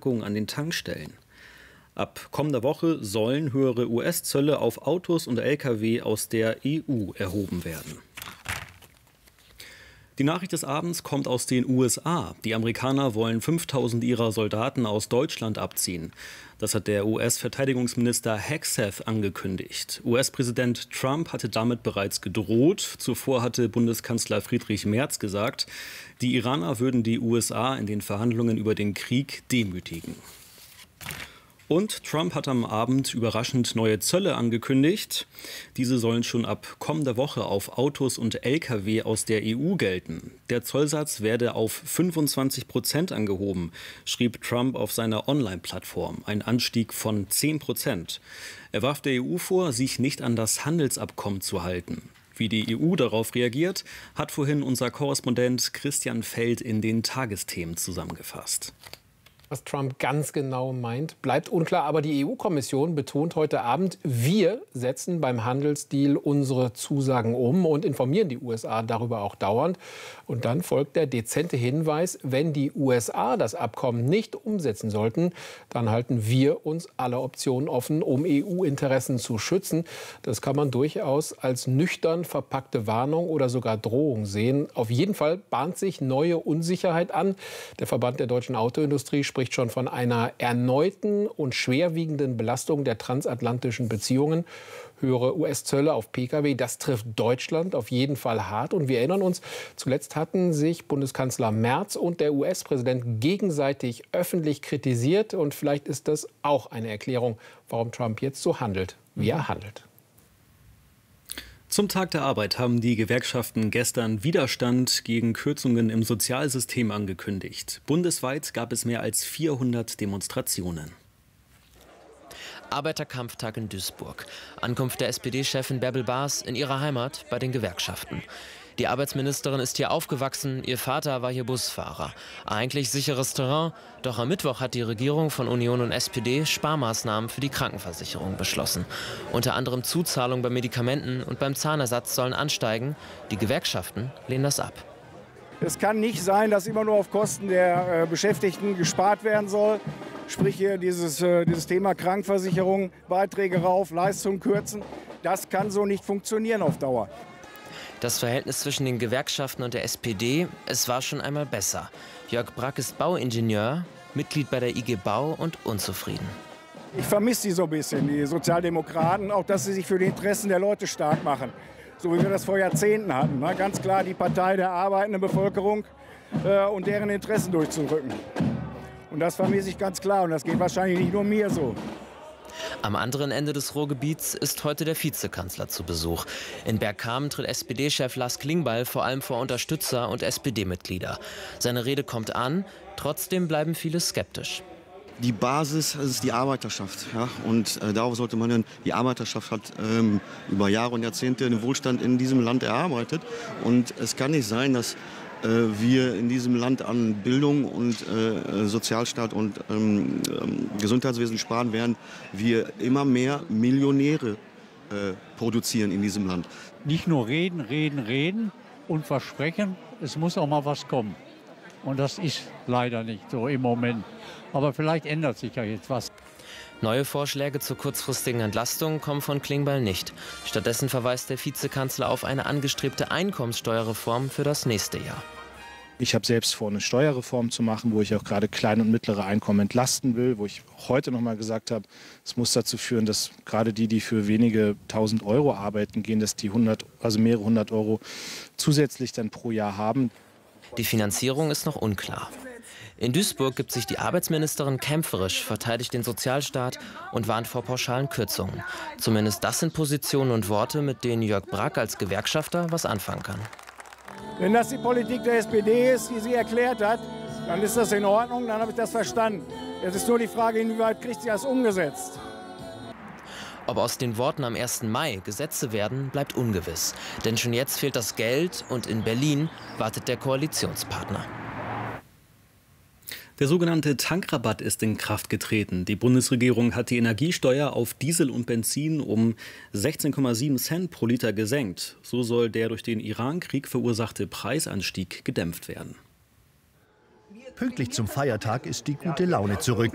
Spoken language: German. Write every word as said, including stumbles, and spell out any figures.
Einschränkungen an den Tankstellen. Ab kommender Woche sollen höhere U S-Zölle auf Autos und L K W aus der E U erhoben werden. Die Nachricht des Abends kommt aus den U S A. Die Amerikaner wollen fünftausend ihrer Soldaten aus Deutschland abziehen. Das hat der U S-Verteidigungsminister Hegseth angekündigt. U S-Präsident Trump hatte damit bereits gedroht. Zuvor hatte Bundeskanzler Friedrich Merz gesagt, die Iraner würden die U S A in den Verhandlungen über den Krieg demütigen. Und Trump hat am Abend überraschend neue Zölle angekündigt. Diese sollen schon ab kommender Woche auf Autos und L K W aus der E U gelten. Der Zollsatz werde auf fünfundzwanzig Prozent angehoben, schrieb Trump auf seiner Online-Plattform. Ein Anstieg von zehn Prozent. Er warf der E U vor, sich nicht an das Handelsabkommen zu halten. Wie die E U darauf reagiert, hat vorhin unser Korrespondent Christian Feld in den Tagesthemen zusammengefasst. Was Trump ganz genau meint, bleibt unklar. Aber die E U-Kommission betont heute Abend, wir setzen beim Handelsdeal unsere Zusagen um und informieren die U S A darüber auch dauernd. Und dann folgt der dezente Hinweis, wenn die U S A das Abkommen nicht umsetzen sollten, dann halten wir uns alle Optionen offen, um E U-Interessen zu schützen. Das kann man durchaus als nüchtern verpackte Warnung oder sogar Drohung sehen. Auf jeden Fall bahnt sich neue Unsicherheit an. Der Verband der deutschen Autoindustrie spricht schon von einer erneuten und schwerwiegenden Belastung der transatlantischen Beziehungen. Höhere U S-Zölle auf Pkw, das trifft Deutschland auf jeden Fall hart. Und wir erinnern uns, zuletzt hatten sich Bundeskanzler Merz und der U S-Präsident gegenseitig öffentlich kritisiert. Und vielleicht ist das auch eine Erklärung, warum Trump jetzt so handelt, wie er handelt. Zum Tag der Arbeit haben die Gewerkschaften gestern Widerstand gegen Kürzungen im Sozialsystem angekündigt. Bundesweit gab es mehr als vierhundert Demonstrationen. Arbeiterkampftag in Duisburg. Ankunft der S P D-Chefin Bärbel Baas in ihrer Heimat bei den Gewerkschaften. Die Arbeitsministerin ist hier aufgewachsen, ihr Vater war hier Busfahrer. Eigentlich sicheres Terrain, doch am Mittwoch hat die Regierung von Union und S P D Sparmaßnahmen für die Krankenversicherung beschlossen. Unter anderem Zuzahlungen bei Medikamenten und beim Zahnersatz sollen ansteigen. Die Gewerkschaften lehnen das ab. Es kann nicht sein, dass immer nur auf Kosten der äh, Beschäftigten gespart werden soll. Sprich hier dieses, äh, dieses Thema Krankenversicherung, Beiträge rauf, Leistungen kürzen. Das kann so nicht funktionieren auf Dauer. Das Verhältnis zwischen den Gewerkschaften und der S P D, es war schon einmal besser. Jörg Brack ist Bauingenieur, Mitglied bei der I G Bau und unzufrieden. Ich vermisse sie so ein bisschen, die Sozialdemokraten, auch dass sie sich für die Interessen der Leute stark machen. So wie wir das vor Jahrzehnten hatten. Ne? Ganz klar die Partei der arbeitenden Bevölkerung äh, und deren Interessen durchzudrücken. Und das vermisse ich ganz klar und das geht wahrscheinlich nicht nur mir so. Am anderen Ende des Ruhrgebiets ist heute der Vizekanzler zu Besuch. In Bergkamen tritt S P D-Chef Lars Klingbeil vor allem vor Unterstützer und S P D-Mitglieder. Seine Rede kommt an, trotzdem bleiben viele skeptisch. Die Basis ist die Arbeiterschaft. Ja? Und äh, darauf sollte man dann, die Arbeiterschaft hat ähm, über Jahre und Jahrzehnte den Wohlstand in diesem Land erarbeitet. Und es kann nicht sein, dass äh, wir in diesem Land an Bildung und äh, Sozialstaat und ähm, ähm, Gesundheitswesen sparen, während wir immer mehr Millionäre äh, produzieren in diesem Land. Nicht nur reden, reden, reden und versprechen, es muss auch mal was kommen. Und das ist leider nicht so im Moment. Aber vielleicht ändert sich ja jetzt was. Neue Vorschläge zur kurzfristigen Entlastung kommen von Klingbeil nicht. Stattdessen verweist der Vizekanzler auf eine angestrebte Einkommenssteuerreform für das nächste Jahr. Ich habe selbst vor, eine Steuerreform zu machen, wo ich auch gerade kleine und mittlere Einkommen entlasten will, wo ich heute noch mal gesagt habe, es muss dazu führen, dass gerade die, die für wenige tausend Euro arbeiten gehen, dass die hundert, also mehrere hundert Euro zusätzlich dann pro Jahr haben. Die Finanzierung ist noch unklar. In Duisburg gibt sich die Arbeitsministerin kämpferisch, verteidigt den Sozialstaat und warnt vor pauschalen Kürzungen. Zumindest das sind Positionen und Worte, mit denen Jörg Brack als Gewerkschafter was anfangen kann. Wenn das die Politik der S P D ist, die sie erklärt hat, dann ist das in Ordnung, dann habe ich das verstanden. Jetzt ist nur die Frage, inwieweit kriegt sie das umgesetzt. Ob aus den Worten am ersten Mai Gesetze werden, bleibt ungewiss. Denn schon jetzt fehlt das Geld und in Berlin wartet der Koalitionspartner. Der sogenannte Tankrabatt ist in Kraft getreten. Die Bundesregierung hat die Energiesteuer auf Diesel und Benzin um sechzehn Komma sieben Cent pro Liter gesenkt. So soll der durch den Iran-Krieg verursachte Preisanstieg gedämpft werden. Pünktlich zum Feiertag ist die gute Laune zurück.